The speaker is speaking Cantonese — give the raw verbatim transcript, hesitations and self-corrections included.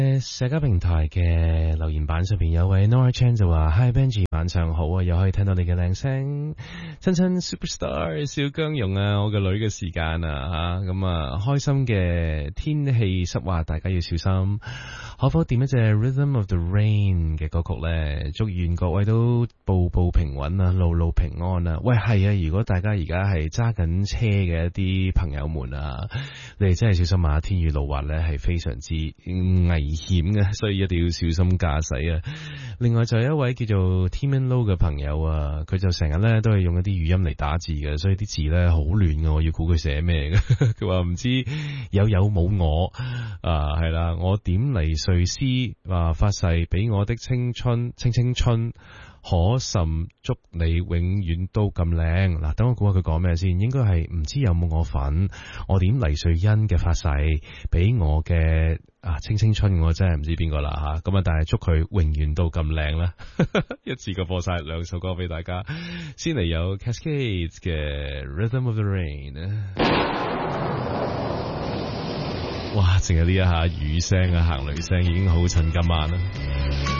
社交平台嘅留言板上邊有位 Nora Chan 就話 Hi Benji 晚上好啊，又可以聽到你嘅靚聲，親親 Superstar 小姜蓉啊，我個女嘅時間啊吓，咁啊開心嘅天氣濕滑，大家要小心。可否點一隻 Rhythm of the Rain 嘅歌曲呢？祝願各位都步步平穩啊，路路平安啊！喂，係啊，如果大家而家係揸緊車嘅一啲朋友們啊，你哋真係小心啊！天雨路滑呢係非常之危險嘅，所以一定要小心駕駛啊！另外就有一位叫做 Tim and Low 嘅朋友啊，佢就成日呢都係用一啲語音嚟打字嘅，所以啲字呢好亂嘅，我要估佢寫咩嘅。佢話唔知有有冇我啊，係啦，我點嚟碎詩話發誓俾我的青春，青青春可甚祝你永遠都咁靚。嗱，等我估下佢講咩先，應該係唔知有冇我份，我點黎瑞恩嘅發誓俾我嘅啊青青春，我真係唔知邊個啦吓，咁啊但係祝佢永遠都咁靚啦。一次過播晒兩首歌俾大家，先嚟有 Cascades 嘅 Rhythm of the Rain。哇！淨係呢一下雨聲啊、行雷聲已經好襯今晚啦。